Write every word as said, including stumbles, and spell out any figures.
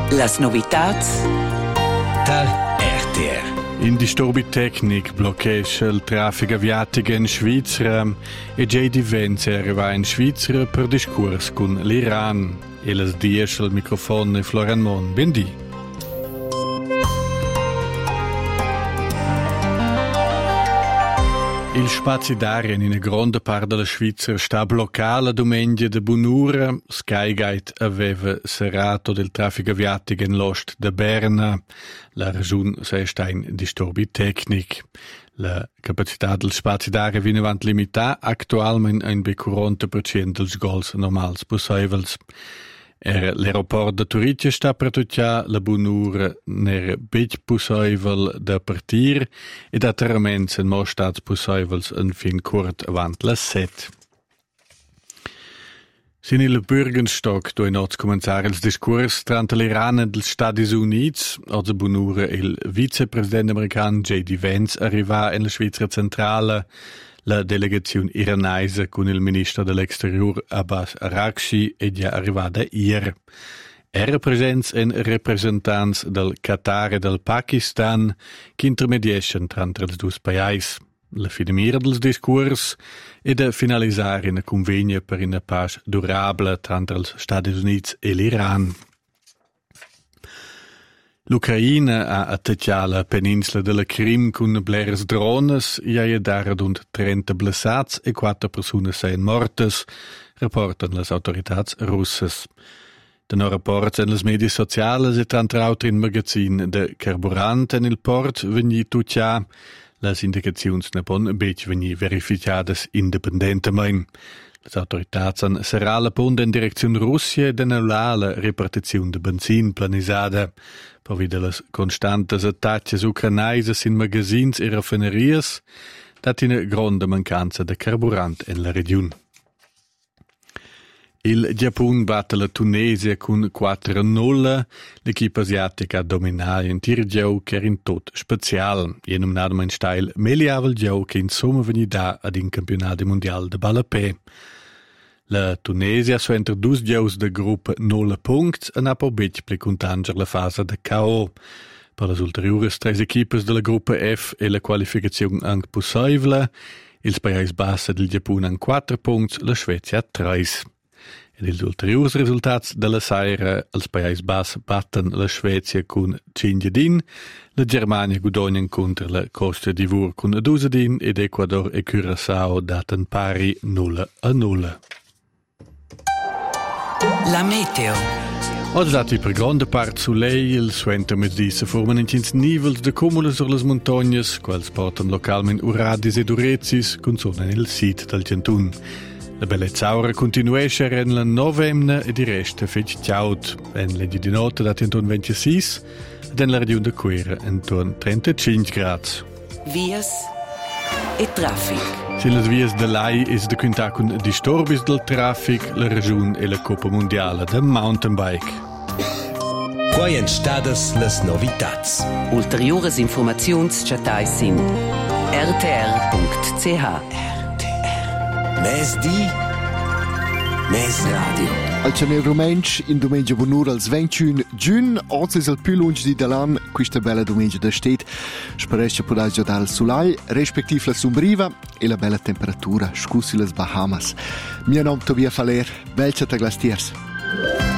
Las novitats dal R T R. In disturbi tecnic bloquesce il traffico aviatico in Svizzera e J D Vance arriva in Svizzera per discorso con l'Iran. E les dies al microfono Florian Mon. Bendi. Il spazio d'aria in una grande parte della Svizzera sta bloccato la domenica di buon'ora. Skygate aveva serrato del traffico aviatico in l'ost di Berna. La regione sta in disturbi tecnici. La capacità del spazio d'aria viene avanti limitata attualmente a un quaranta per cento degli gols normali possibili. Er l'aeroport de Turitje sta per tutto la buon'ora ner bit possibile da partire e da terraments en mo stats possibils en fin kort avant la set. Sin il Bürgenstock do inoz començar els discurs trant l'Iran dels Stati Units, oggi buon'ora il vicepresident american J D Vance arriva in la Svizzera centrale. La delegazione iranese con il ministro dell'Exterior Abbas Araghchi è già arrivata ieri. Era presente in rappresentanza del Qatar e del Pakistan che intermediano tra i due paesi. La finimira del discorso è da finalizzare una convegno per una pace durabile tra gli Stati Uniti e l'Iran. L'Ucraina ha attaccato la penisola della Crim con bleres drones e ha dato rund trenta blessati e quattro persone sono morte, rapportano le autorità russe. Danno rapporti nelle medie sociali e tra l'altro in magazzini di carburante nel port vengono tutte le indicazioni ne pon bec vengono verificate indipendentemente. Le autorità hanno serrato la ponte in direzione Russia e annullato la ripartizione di benzina planizzata. Per via delle costanti attacchi ucrainesi in magazzini e raffinerie, data una grande mancanza di carburante nella regione. Il Giappone batte la Tunisia con quattro a null. L'equipa asiatica ha dominato un tir gioco che era in tot speciale. E nominato in stile meliavel gioco che insomma veniva ad un campionato mondiale di ballapè. La Tunisia ha entro due giochi del gruppo null punti e ha poi bet per contangere la fase di K O. Per le ulteriori tre equipe della gruppo F e la qualificazione anche possibile, il paese basso del Giappone ha quattro punti, la Svezia ha tre. E gli ulteriori risultati della sera, il paese basso battono la Svezia con cinque din, la Germania guadagna contro la Costa d'Ivore con due din ed Ecuador e Curaçao datano pari null a null. La meteo. Oggi dati per grande parte soleil, il suo intermezzi si formano in nivels de cumuli sur le montagne, quals portano localmente uradis ed urezis, con zona nel sito del Gentun. La bellezza aura continuesce nella novemna e di resto fece ciaut, en legge di notte dati intorno ventisei, ed nella regione de Quera intorno trentacinque gradi. Vias e traffic. Se le vias de l'A I è da contar con disturbis del traffic, la regione e la Coppa Mondiale del Mountain Bike. Quai en stadas las novitats. Ulteriores informazions chatais sin r t r punct c h. R T R. Mes di, mes radio. Al Cianel Rumensch in domenica buon'ora al ventuno giugno, oggi è il più lungo di dell'anno, questa bella domenica da state. Sparesce per il giornale solai, rispettiv la sombriva e la bella temperatura, scussi le Bahamas. Mio nome è Tobias Faller, belcia te glastiers.